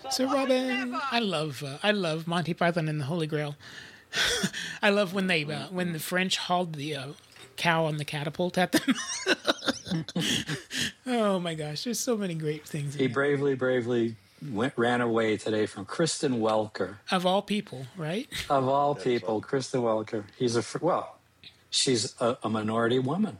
So Robin, I love Monty Python and the Holy Grail. I love when when the French hauled the cow on the catapult at them. Oh my gosh, there's so many great things. He bravely ran away today from Kristen Welker. Of all people, right? Of all people, Kristen Welker. She's a minority woman.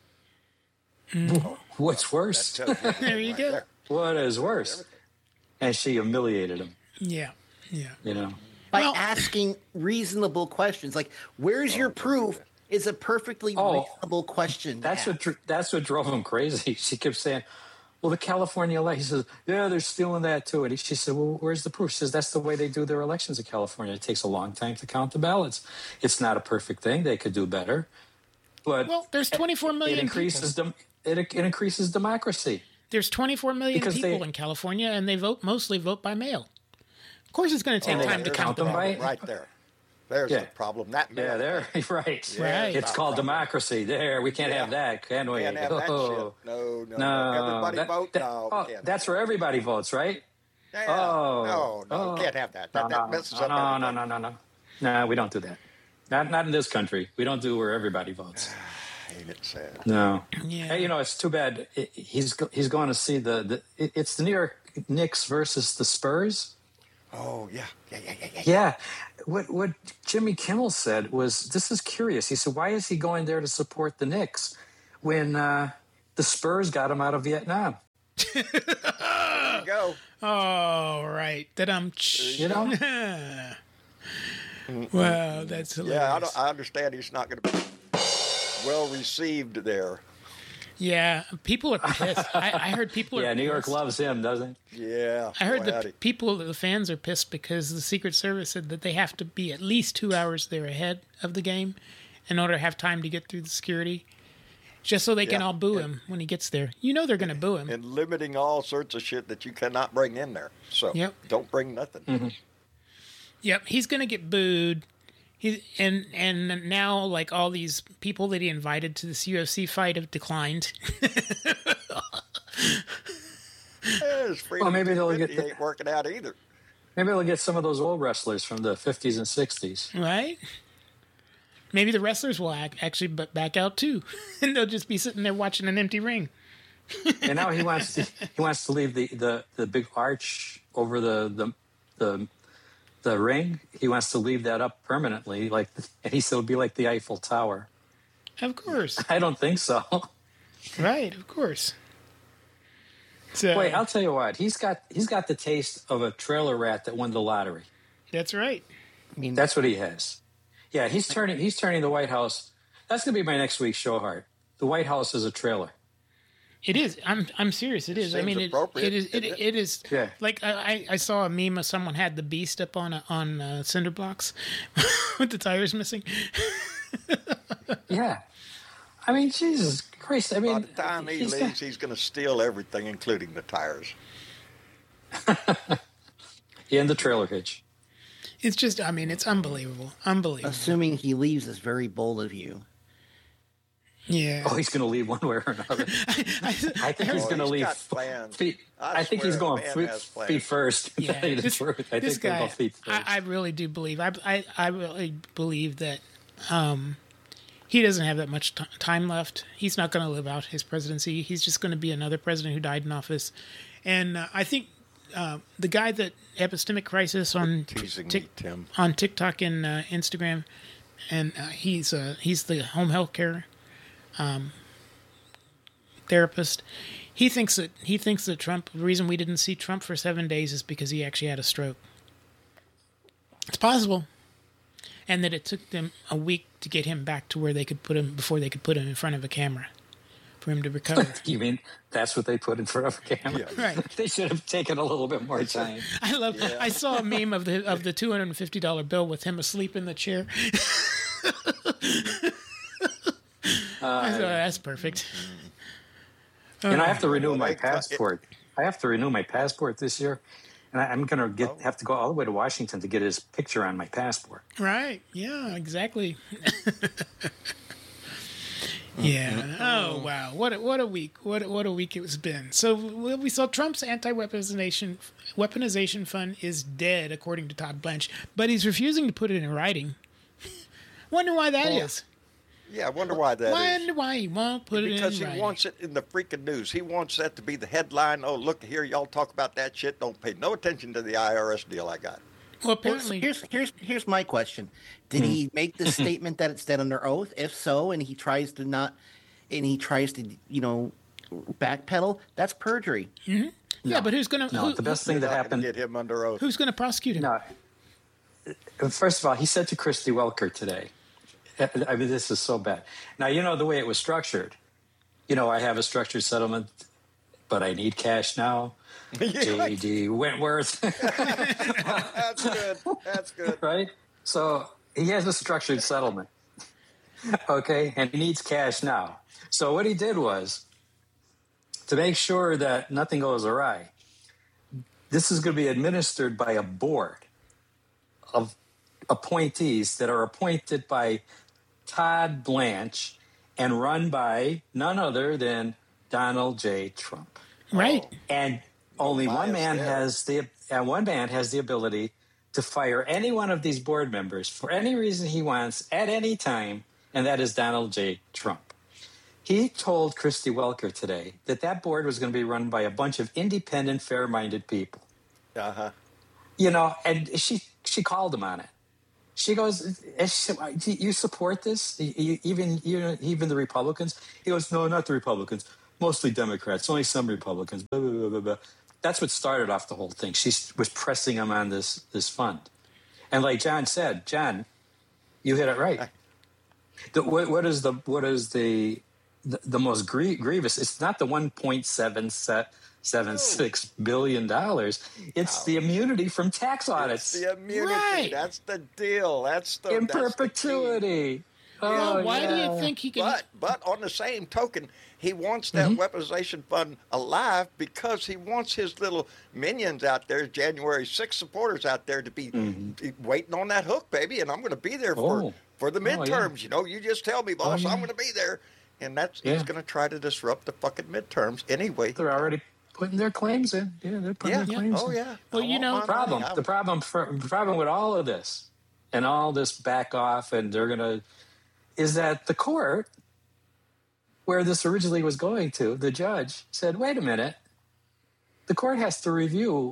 What's worse? There you go. What is worse? And she humiliated him. Yeah. By asking reasonable questions, like, "Where's your proof?" is a perfectly reasonable question. That's what drove him crazy. She kept saying, "Well, the California election." He says, "Yeah, they're stealing that too." And she said, "Well, where's the proof?" She says, "That's the way they do their elections in California. It takes a long time to count the ballots. It's not a perfect thing. They could do better." But there's 24 million. It increases democracy. There's 24 million people in California, and they mostly vote by mail. Of course, it's going to take time to count them. Right there. There's the problem. That mail. Yeah, there. Right. It's called democracy. There, we can't have that, can we? Can't have that shit. No. Everybody vote. No. That's where everybody votes, right? Yeah. No. Can't have that. That messes up. No. No, we don't do that. Not in this country. We don't do where everybody votes. Ain't it sad? No. Yeah. Hey, it's too bad. He's going to see it's the New York Knicks versus the Spurs. Oh, yeah. Yeah. What Jimmy Kimmel said was, this is curious. He said, why is he going there to support the Knicks when the Spurs got him out of Vietnam? There you go. Oh, right. Wow, that's hilarious. Yeah, I understand he's not going to be well received there. Yeah, people are pissed. I heard people are Yeah, New York pissed. loves him, doesn't it? Yeah. I heard the fans are pissed because the Secret Service said that they have to be at least 2 hours there ahead of the game in order to have time to get through the security, just so they can all boo him when he gets there. They're going to boo him. And limiting all sorts of shit that you cannot bring in there. So don't bring nothing. Mm-hmm. Yep, he's going to get booed. And now, like, all these people that he invited to this UFC fight have declined. Well, maybe they'll get ain't working out either. Maybe they'll get some of those old wrestlers from the 50s and 60s. Right? Maybe the wrestlers will actually back out too, and they'll just be sitting there watching an empty ring. And now he wants to leave the big arch over the ring. He wants to leave that up permanently, and he said it'll be like the Eiffel Tower. Of course. I don't think so. Right, of course. So, wait, I'll tell you what. He's got the taste of a trailer rat that won the lottery. That's right. I mean, that's what he has. Yeah, he's turning the White House. That's going to be my next week's show, Hart. The White House is a trailer. It is. I'm serious. It is. I mean, it is. Yeah. Like I saw a meme of someone had the Beast up on cinder blocks with the tires missing. Yeah. I mean, Jesus Christ. I mean, by the time he leaves, he's going to steal everything, including the tires. And the trailer hitch. It's just. I mean, it's unbelievable. Unbelievable. Assuming he leaves is very bold of you. Yeah. Oh, he's going to leave one way or another. I think he's going to leave. I think he's going feet first. Yeah. I think he'll go feet first. I really do believe. I really believe that he doesn't have that much time left. He's not going to live out his presidency. He's just going to be another president who died in office. And I think the guy that Epistemic Crisis on on TikTok and Instagram, and he's the home health care therapist. He thinks that Trump. The reason we didn't see Trump for 7 days is because he actually had a stroke. It's possible, and that it took them a week to get him back to where they could put him before they could put him in front of a camera for him to recover. You mean that's what they put in front of a camera? Yeah. Right. They should have taken a little bit more time. I saw a meme of the $250 bill with him asleep in the chair. I thought, that's perfect. And I have to renew my passport. I have to renew my passport this year, and I'm going to have to go all the way to Washington to get his picture on my passport. Right? Yeah, exactly. Yeah. Oh wow. What a week. What a week it's been. So we saw Trump's weaponization fund is dead, according to Todd Blanche, but he's refusing to put it in writing. Wonder why that is. Yeah, I wonder why that is. Wonder why he won't put it in writing. Because he wants it in the freaking news. He wants that to be the headline. Oh, look here, y'all talk about that shit. Don't pay no attention to the IRS deal I got. Well, apparently, here's my question: did he make the statement that it's dead under oath? If so, and he tries to backpedal, that's perjury. Mm-hmm. No. Yeah, but who's going to? No, the best thing that happened. Get him under oath. Who's going to prosecute him? No. First of all, he said to Christy Welker today, I mean, this is so bad. Now, you know the way it was structured. You know, I have a structured settlement, but I need cash now. J.D. Wentworth. That's good. That's good. Right? So he has a structured settlement. Okay? And he needs cash now. So what he did was, to make sure that nothing goes awry, this is going to be administered by a board of appointees that are appointed by Todd Blanche and run by none other than Donald J. Trump. Right. And only one man has the ability to fire any one of these board members for any reason he wants at any time, and that is Donald J. Trump. He told Christy Welker today that board was going to be run by a bunch of independent, fair-minded people. Uh-huh. You know, and she called him on it. She goes, "You support this? Even the Republicans?" He goes, "No, not the Republicans. Mostly Democrats. Only some Republicans." Blah, blah, blah, blah, blah. That's what started off the whole thing. She was pressing him on this fund, and like John said, John, you hit it right. What is the most grievous? It's not the $1.776 billion. It's the immunity from tax audits. It's the immunity. Right. That's the deal. That's in perpetuity. Well, why do you think he can? But on the same token, he wants that weaponization fund alive because he wants his little minions out there, January 6th supporters out there, to be waiting on that hook, baby. And I'm going to be there for the midterms. Yeah. You know, you just tell me, boss, I'm going to be there. And he's going to try to disrupt the fucking midterms anyway. They're already putting their claims in. Yeah, they're putting their claims in. Oh, yeah. Well, you know, the problem with all of this and all this back off and they're going to is that the court where this originally was going to, the judge said, wait a minute, the court has to review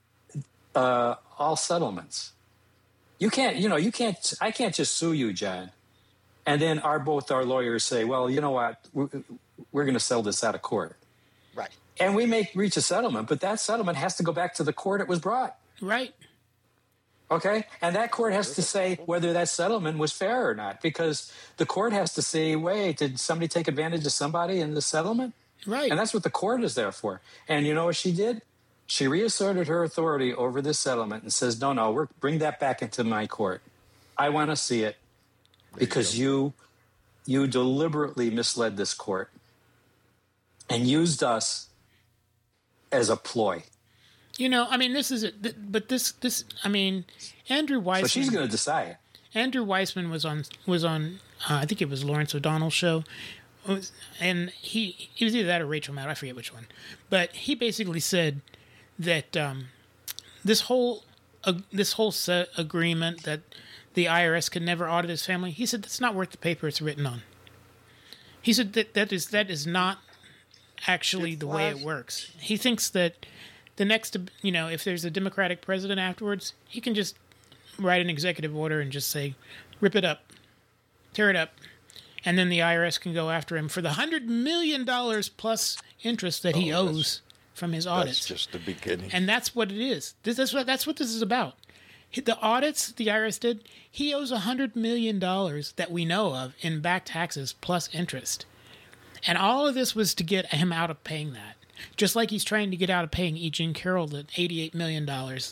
all settlements. I can't just sue you, John. And then both our lawyers say, well, you know what, we're going to settle this out of court. Right. And we may reach a settlement, but that settlement has to go back to the court it was brought. Right. Okay? And that court has to say whether that settlement was fair or not, because the court has to say, wait, did somebody take advantage of somebody in the settlement? Right. And that's what the court is there for. And you know what she did? She reasserted her authority over this settlement and says, no, bring that back into my court. I want to see it because you deliberately misled this court and used us as a ploy. You know, I mean, this is it. But this, I mean, Andrew Weissman. So she's going to decide. Andrew Weissman was on. I think it was Lawrence O'Donnell's show, and he was either that or Rachel Maddow. I forget which one, but he basically said that this whole set agreement that the IRS could never audit his family. He said that's not worth the paper it's written on. He said that is not actually the way it works. He thinks that the next, if there's a Democratic president afterwards, he can just write an executive order and just say, rip it up, tear it up, and then the IRS can go after him for the $100 million plus interest that he owes from his audits. That's just the beginning. And that's what it is. That's what this is about. The audits the IRS did, he owes $100 million that we know of in back taxes plus interest. And all of this was to get him out of paying that. Just like he's trying to get out of paying E. Jean Carroll the $88 million.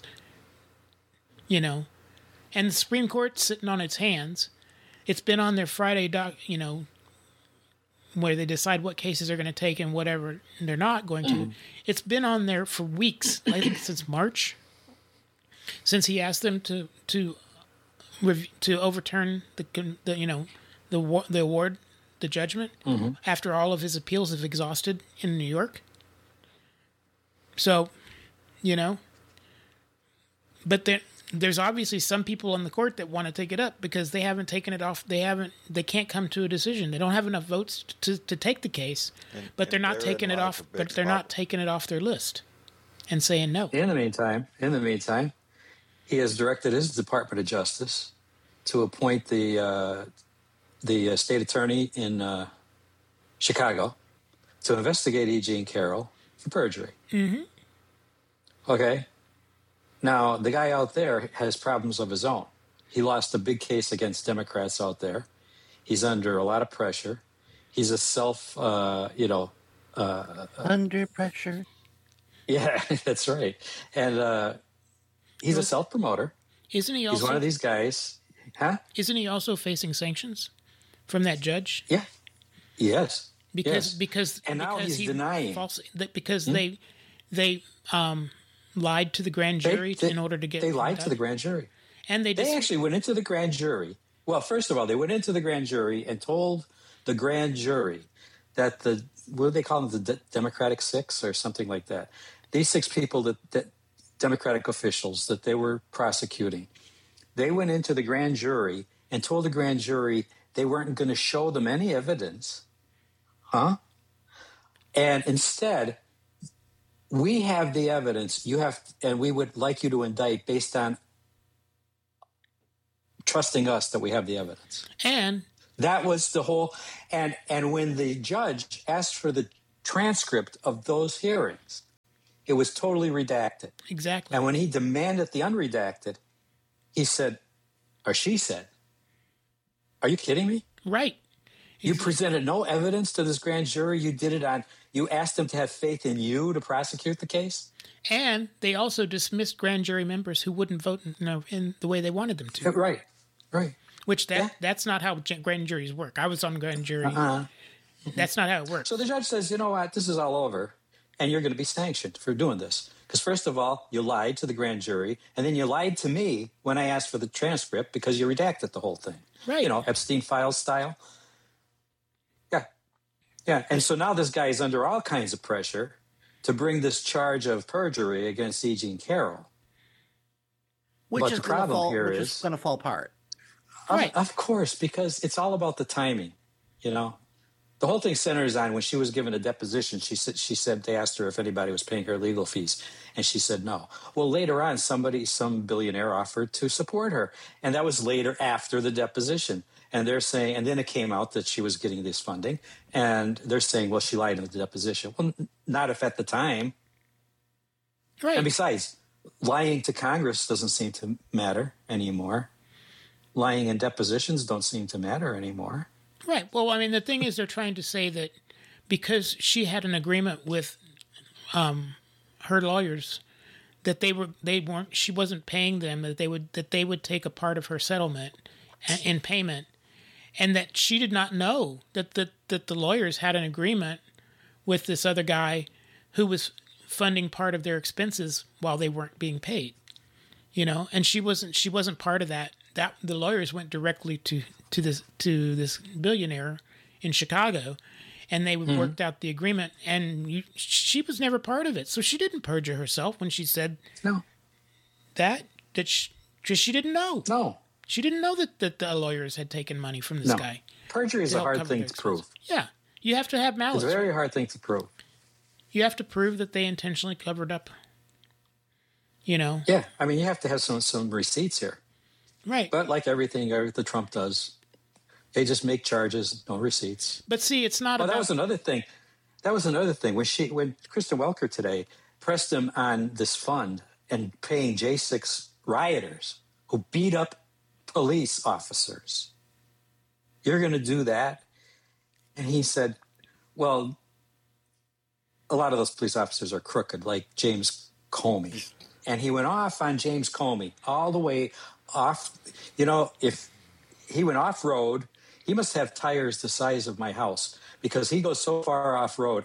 And the Supreme Court's sitting on its hands. It's been on their Friday where they decide what cases they're going to take and whatever they're not going to. It's been on there for weeks, I think since March, since he asked them to overturn the award the judgment after all of his appeals have exhausted in New York. So, but there's obviously some people on the court that want to take it up because they haven't taken it off. They can't come to a decision. They don't have enough votes to take the case, but they're not taking it off. But they're not taking it off their list and saying no. In the meantime, he has directed his Department of Justice to appoint the state attorney in Chicago to investigate E. Jean Carroll for perjury. Mm-hmm. Okay. Now, the guy out there has problems of his own. He lost a big case against Democrats out there. He's under a lot of pressure. He's a under pressure. Yeah, that's right. And he's a self-promoter. Isn't he also? He's one of these guys. Huh? Isn't he also facing sanctions from that judge? Yeah. Yes. Because and now he's denying because they lied to the grand jury in order to get. They lied to the grand jury, and they actually went into the grand jury. Well, first of all, they went into the grand jury and told the grand jury that what do they call them, the Democratic Six or something like that. These 6 people that Democratic officials that they were prosecuting, they went into the grand jury and told the grand jury they weren't going to show them any evidence. And instead, we have the evidence. And we would like you to indict based on trusting us that we have the evidence. And that was the whole. And when the judge asked for the transcript of those hearings, it was totally redacted. Exactly. And when he demanded the unredacted, he said, or she said, "Are you kidding me? Right. You presented no evidence to this grand jury. You asked them to have faith in you to prosecute the case." And they also dismissed grand jury members who wouldn't vote in the way they wanted them to. Right. Which that's not how grand juries work. I was on grand jury. That's not how it works. So the judge says, "You know what? This is all over, and you're going to be sanctioned for doing this. Because first of all, you lied to the grand jury, and then you lied to me when I asked for the transcript because you redacted the whole thing. Right. Epstein Files style." Yeah, and so now this guy is under all kinds of pressure to bring this charge of perjury against E. Jean Carroll. Which is going to fall apart. Right. Of course, because it's all about the timing, The whole thing centers on when she was given a deposition, she said they asked her if anybody was paying her legal fees, and she said no. Well, later on, some billionaire offered to support her, and that was later after the deposition. And they're saying, and then it came out that she was getting this funding, and they're saying, well, she lied in the deposition. Well, not if at the time. Right. And besides, lying to Congress doesn't seem to matter anymore. Lying in depositions don't seem to matter anymore. Right. Well, I mean, the thing is, they're trying to say that because she had an agreement with her lawyers that she wasn't paying them, that they would take a part of her settlement in payment. And that she did not know that the lawyers had an agreement with this other guy who was funding part of their expenses while they weren't being paid, and she wasn't part of that. That the lawyers went directly to this billionaire in Chicago, and they worked out the agreement. And she was never part of it, so she didn't perjure herself when she said no. That she didn't know. No. She didn't know that the lawyers had taken money from this guy. Perjury is a hard thing to prove. Yeah. You have to have malice. It's a very hard thing to prove. You have to prove that they intentionally covered up, Yeah. I mean, you have to have some receipts here. Right. But like everything that Trump does, they just make charges, no receipts. But see, it's not about... That was another thing. When Kristen Welker today pressed him on this fund and paying J6 rioters who beat up police officers. You're going to do that? And he said, well, a lot of those police officers are crooked, like James Comey. And he went off on James Comey all the way off. If he went off-road, he must have tires the size of my house because he goes so far off-road.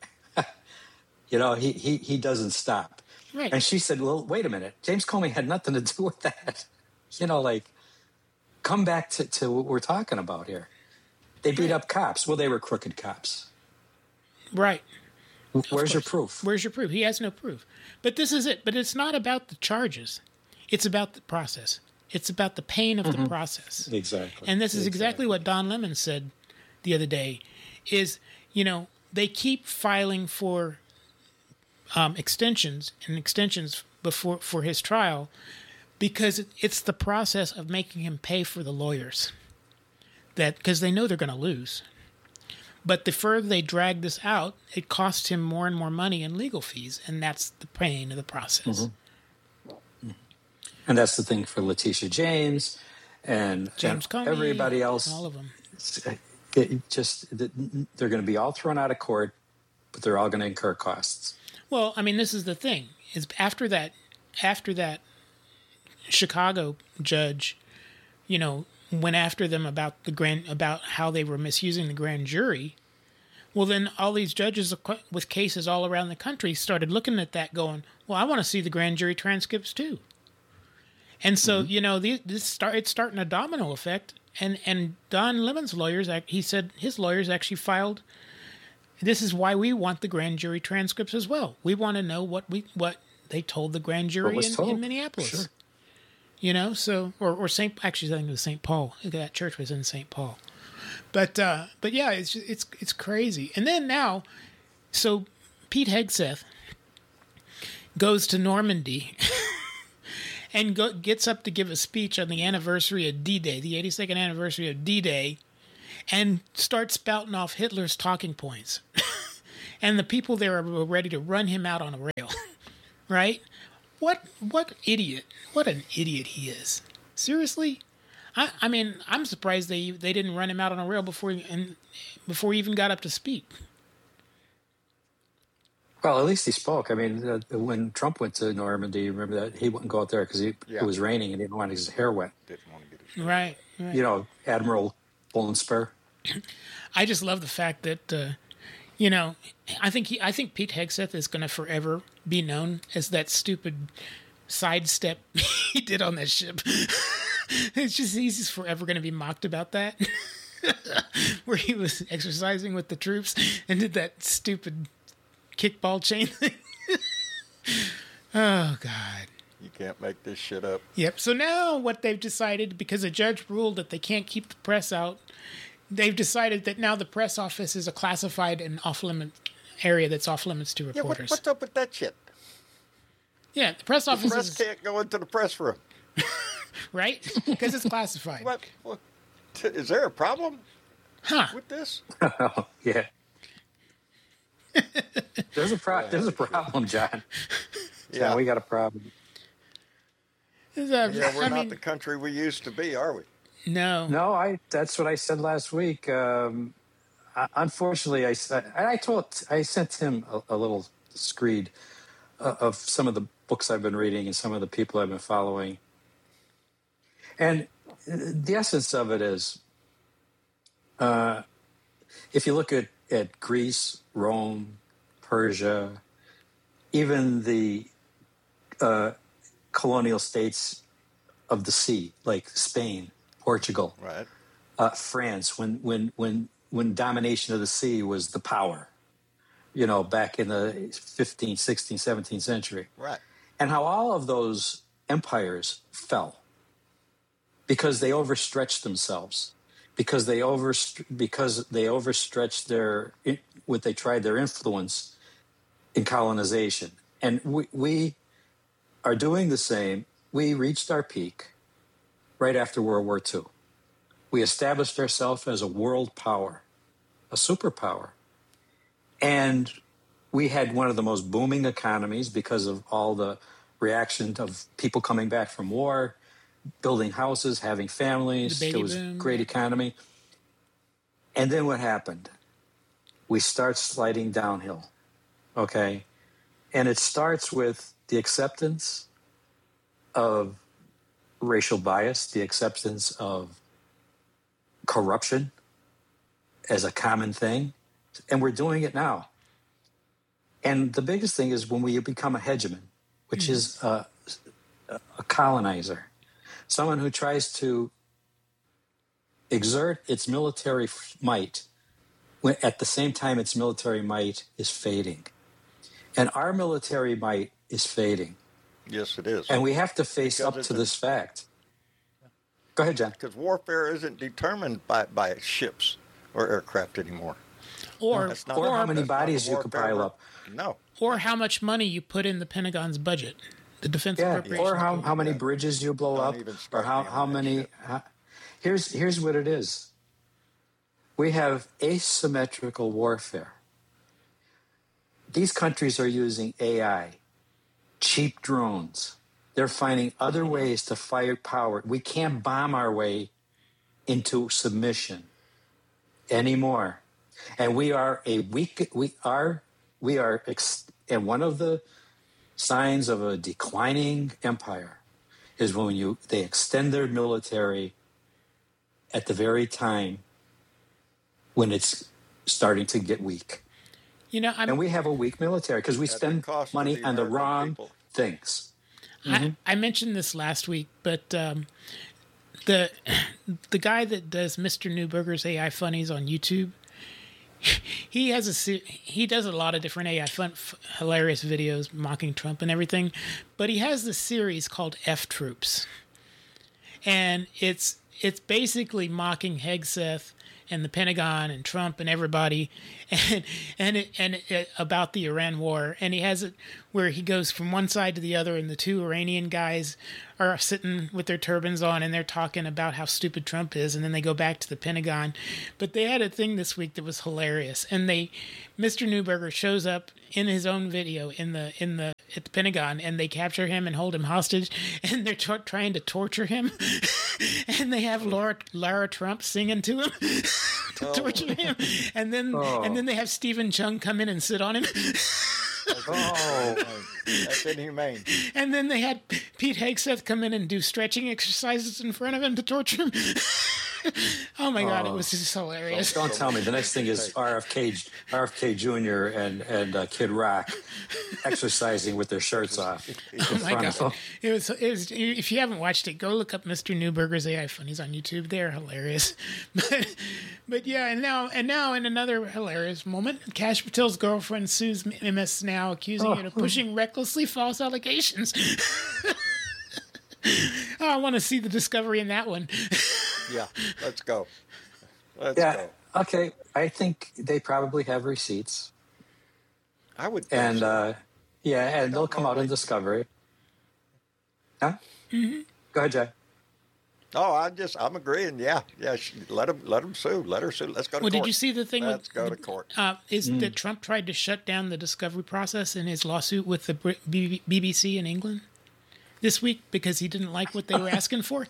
He doesn't stop. Right. And she said, well, wait a minute. James Comey had nothing to do with that. Come back to what we're talking about here. They beat up cops. Well, they were crooked cops. Right. Where's your proof? Where's your proof? He has no proof. But this is it. But it's not about the charges. It's about the process. It's about the pain of the process. Exactly. And this is exactly what Don Lemon said the other day, is, they keep filing for extensions before for his trial because it's the process of making him pay for the lawyers, that because they know they're going to lose. But the further they drag this out, it costs him more and more money in legal fees, and that's the pain of the process. And that's the thing for Letitia James and Comey, everybody else. all of them. They're going to be all thrown out of court, but they're all going to incur costs. Well, I mean, this is the thing: is after that Chicago judge, went after them about about how they were misusing the grand jury. Well, then all these judges with cases all around the country started looking at that, going, "Well, I want to see the grand jury transcripts too." And so, it's starting a domino effect. And Don Lemon's lawyers, he said his lawyers actually filed. This is why we want the grand jury transcripts as well. We want to know what they told the grand jury in Minneapolis. Sure. So or St. Actually, I think it was St. Paul. That church was in St. Paul. But yeah, it's crazy. And then now, so Pete Hegseth goes to Normandy. And gets up to give a speech on the anniversary of D-Day, the 82nd anniversary of D-Day, and starts spouting off Hitler's talking points. And the people there are ready to run him out on a rail, right? What idiot! What an idiot he is. Seriously, I mean, I'm surprised they didn't run him out on a rail before he even got up to speak. Well, at least he spoke. I mean, when Trump went to Normandy, remember that he wouldn't go out there because it was raining and he didn't want his hair wet. Didn't want to get his hair right. Admiral Bullensper. I just love the fact that I think Pete Hegseth is going to forever be known as that stupid sidestep he did on that ship. He's just forever going to be mocked about that, where he was exercising with the troops and did that stupid kickball chain thing. Oh, God. You can't make this shit up. Yep. So now what they've decided, because a judge ruled that they can't keep the press out, they've decided that now the press office is a classified and off-limit area that's off-limits to reporters. What's up with that shit? Yeah, the press office can't go into the press room. Right? Because it's classified. What? Is there a problem with this? Yeah. There's a problem, John. Yeah, we got a problem. We're not the country we used to be, are we? No. That's what I said last week. Unfortunately, I sent him a little screed of some of the books I've been reading and some of the people I've been following. And the essence of it is, if you look at Greece, Rome, Persia, even the colonial states of the sea, like Spain, Portugal, right, France, when domination of the sea was the power, back in the 15th, 16th, 17th century, right, and how all of those empires fell because they overstretched themselves. Because they overstretched their influence in colonization, and we are doing the same. We reached our peak right after World War II. We established ourselves as a world power, a superpower, and we had one of the most booming economies because of all the reaction of people coming back from war, building houses, having families. It was a great economy. And then what happened? We start sliding downhill, okay? And it starts with the acceptance of racial bias, the acceptance of corruption as a common thing. And we're doing it now. And the biggest thing is when we become a hegemon, which is a colonizer. Someone who tries to exert its military might when, at the same time its military might is fading. And our military might is fading. Yes, it is. And we have to face up to this fact. Go ahead, John. Because warfare isn't determined by ships or aircraft anymore. Or how many bodies you could pile up. No. Or how much money you put in the Pentagon's budget, the defense appropriations. Or how many bridges you blow up, or how many. Here's what it is. We have asymmetrical warfare. These countries are using AI, cheap drones. They're finding other ways to fire power. We can't bomb our way into submission anymore. And we are and one of the signs of a declining empire is when they extend their military at the very time when it's starting to get weak. And we have a weak military because we spend money on the wrong things. Mm-hmm. I mentioned this last week, but the guy that does Mr. Newberger's AI Funnies on YouTube, he does a lot of different AI hilarious videos mocking Trump and everything, but he has this series called F Troops, and it's basically mocking Hegseth and the Pentagon and Trump and everybody, and about the Iran war. And he has it where he goes from one side to the other, and the two Iranian guys are sitting with their turbans on, and they're talking about how stupid Trump is, and then they go back to the Pentagon. But they had a thing this week that was hilarious, and Mr. Newberger shows up in his own video at the Pentagon, and they capture him and hold him hostage, and they're trying to torture him, and they have Lara Trump singing to him to torture him, and then they have Stephen Chung come in and sit on him. That's inhumane. And then they had Pete Hegseth come in and do stretching exercises in front of him to torture him. Oh my God, it was just hilarious. Don't tell me. The next thing is RFK Jr. and Kid Rock exercising with their shirts off. Oh my God. It was. If you haven't watched it, go look up Mr. Newberger's AI Funnies on YouTube. They're hilarious. But yeah, and now in another hilarious moment, Kash Patel's girlfriend sues MS Now, accusing her of pushing recklessly false allegations. I want to see the discovery in that one. Yeah, let's go. Let's go. Okay. I think they probably have receipts. I would think so. And they'll come out in discovery. Huh? Mm-hmm. Go ahead, Jay. Oh, I'm agreeing. Yeah. Let them sue. Let her sue. Let's go to court. Did you see the thing? Let's go to court. That Trump tried to shut down the discovery process in his lawsuit with the BBC in England this week because he didn't like what they were asking for?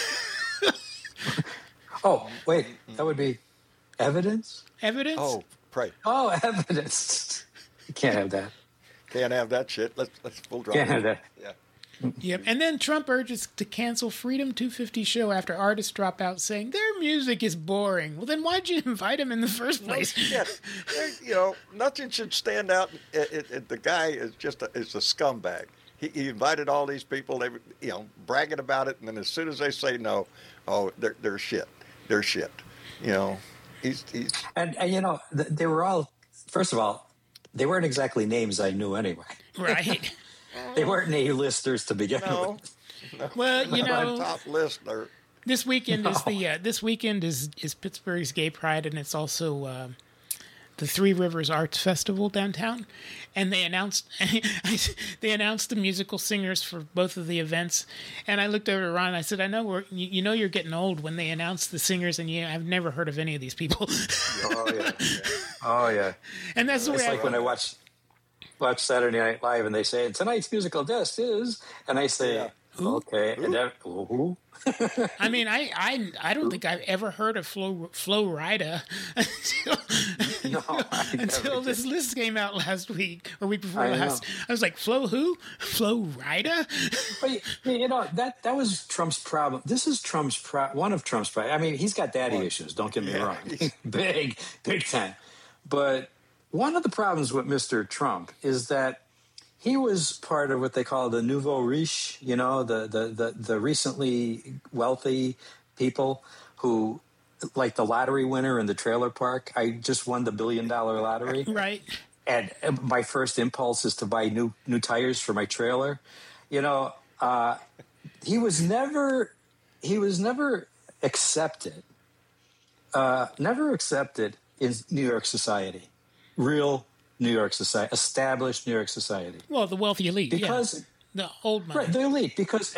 Oh, wait. That would be evidence? Evidence? Oh, pray. Oh, evidence. You can't have that. Can't have that shit. Let's full drop. Can't have that. Yeah. Yep. And then Trump urges to cancel Freedom 250 show after artists drop out saying their music is boring. Well, then why'd you invite him in the first place? Nothing should stand out. The guy is is a scumbag. He invited all these people, they bragging about it, and then as soon as they say no, they're shit. They're shit. He's and they were all, first of all, they weren't exactly names I knew anyway. Right. They weren't A-listers to begin with. No. Well, top listener. This weekend is Pittsburgh's Gay Pride, and it's also the Three Rivers Arts Festival downtown, and they announced the musical singers for both of the events. And I looked over to Ron and I said, "I know you're getting old when they announce the singers, and I've never heard of any of these people." Oh yeah. And that's the way. It's like when I watch Saturday Night Live and they say tonight's musical guest is, and I say, okay, and then who? I mean, I don't think I've ever heard of Flo Rida until this list came out last week or week before last. I was like, Flo who? Flo Rida? But that was Trump's problem. This is one of Trump's problems. I mean, he's got daddy issues. Don't get me wrong, big time. But one of the problems with Mr. Trump is that he was part of what they call the nouveau riche, the recently wealthy people who like the lottery winner in the trailer park. I just won the $1 billion lottery. Right. And my first impulse is to buy new tires for my trailer. You know, he was never accepted. Never accepted in New York society, real New York society, established New York society. Well, the wealthy elite, because the old money, right, the elite. Because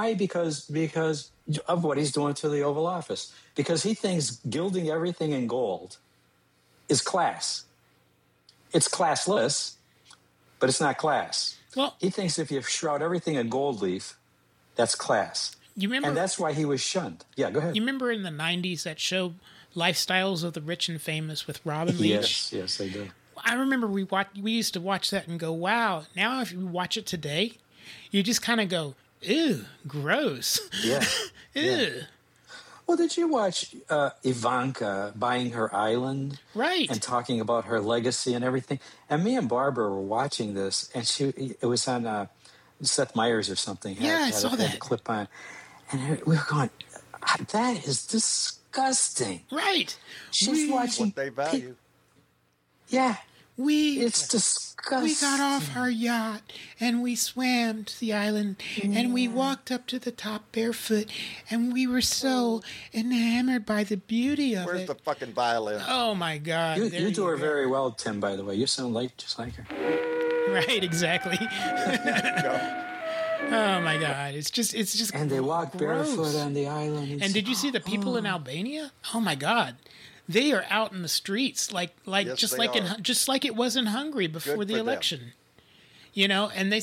of what he's doing to the Oval Office. Because he thinks gilding everything in gold is class. It's classless, but it's not class. Well, he thinks if you shroud everything in gold leaf, that's class. You remember, and that's why he was shunned. Yeah, go ahead. You remember in the 90s that show Lifestyles of the Rich and Famous with Robin Leach? Yes, I do. I remember we used to watch that and go, wow. Now if you watch it today, you just kind of go, ew, gross. Yeah. Ew. Yeah. Well, did you watch Ivanka buying her island? Right. And talking about her legacy and everything? And me and Barbara were watching this, and it was on Seth Meyers or something. I saw that. Had a clip on. And we were going, that is disgusting. Right. She's watching. What they value. Yeah. It's disgusting. We got off our yacht and we swam to the island and we walked up to the top barefoot and we were so enamored by the beauty of it. Where's the fucking violin? Oh my God! You do her very well, Tim. By the way, you sound just like her. Right, exactly. Oh my God! It's just. And they walk gross. barefoot on the island. And did you see the people in Albania? Oh my God! They are out in the streets yes, just like it was in Hungary before the election. You know, and they